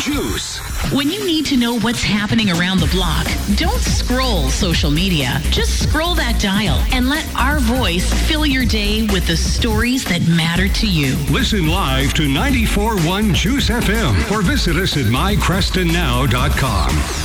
Juice. When you need to know what's happening around the block, don't scroll social media. Just scroll that dial and let our voice fill your day with the stories that matter to you. Listen live to 94.1 Juice FM or visit us at mycrestonnow.com.